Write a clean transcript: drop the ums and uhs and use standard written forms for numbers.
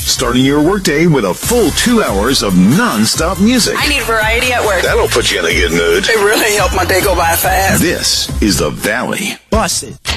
starting your workday with a full 2 hours of non-stop music. I need variety at work. That'll put you in a good mood. It really helped my day go by fast. This is The Valley. Bust it.